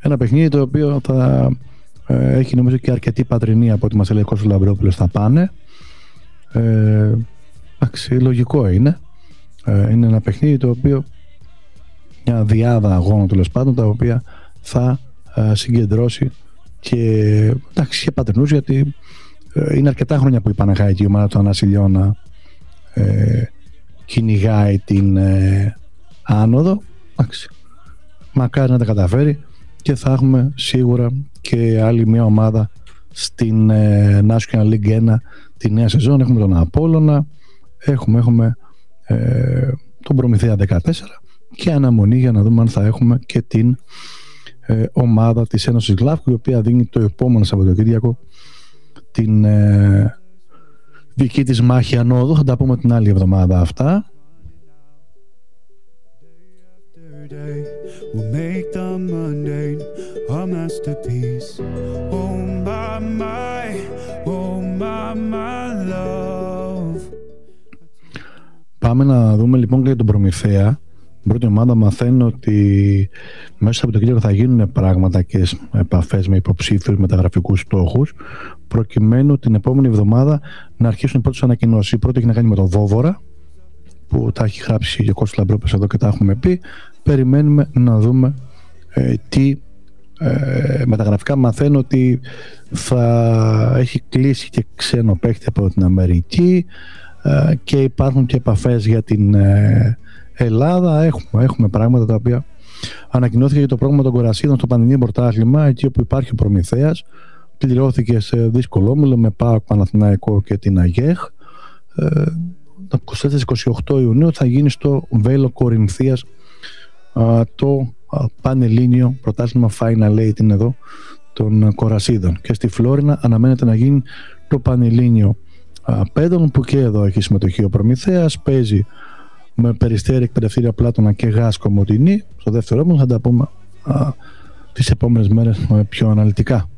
Ένα παιχνίδι το οποίο θα έχει νομίζω και αρκετή πατρινή από ό,τι μας έλεγε ο Κώστας Λαμπρόπουλος θα πάνε. Εντάξει, λογικό είναι. Είναι ένα παιχνίδι το οποίο, μια διάδα αγώνων τέλος πάντων, τα οποία θα συγκεντρώσει και πατρινούς, γιατί είναι αρκετά χρόνια που η Παναχαϊκή ομάδα του Ανάση Λιώνα κυνηγάει την άνοδο. Μακάρι να τα καταφέρει και θα έχουμε σίγουρα και άλλη μια ομάδα στην National League 1 τη νέα σεζόν. Έχουμε τον Απόλλωνα, έχουμε τον Προμηθέα 14 και αναμονή για να δούμε αν θα έχουμε και την ομάδα της Ένωσης Γλάφκου, η οποία δίνει το επόμενο Σαββατοκύριακο την δική της μάχη ανόδου. Θα τα πούμε την άλλη εβδομάδα αυτά. We'll make the mundane a masterpiece. Oh my love. Πάμε να δούμε λοιπόν και για τον Προμηθέα. Η πρώτη ομάδα μαθαίνω ότι μέσα από το Κυριακό θα γίνουν πράγματα και επαφές με υποψήφιους μεταγραφικούς στόχους, προκειμένου την επόμενη εβδομάδα να αρχίσουν οι πρώτες ανακοινώσεις. Η πρώτη έχει να κάνει με τον Βόβορα, που τα έχει γράψει και ο Κώστας Λαμπρόπουλος εδώ και τα έχουμε πει. Περιμένουμε να δούμε τι μεταγραφικά. Μαθαίνω ότι θα έχει κλείσει και ξένο παίκτη από την Αμερική και υπάρχουν και επαφές για την Ελλάδα. Έχουμε πράγματα τα οποία ανακοινώθηκε για το πρόγραμμα των Κορασίδων στο Πανελλήνιο Πρωτάθλημα, εκεί όπου υπάρχει ο Προμηθέας. Πληρώθηκε σε δύσκολο όμιλο με ΠΑΟΚ, Παναθηναϊκό και την ΑΓΕΧ. Το 24-28 Ιουνίου θα γίνει στο Βέλο Κορινθίας το Πανελλήνιο Πρωτάθλημα Final Eight, είναι εδώ, των Κορασίδων. Και στη Φλόρινα αναμένεται να γίνει το Πανελλήνιο Πέδων, που και εδώ έχει συμμετοχή ο Προμηθέας. Παίζει με Περιστέρι, Εκπαιδευτήρια Πλάτωνα και ΓΑΣ Κομοτηνή στο δεύτερο όμιλο. Θα τα πούμε τις επόμενες μέρες πιο αναλυτικά.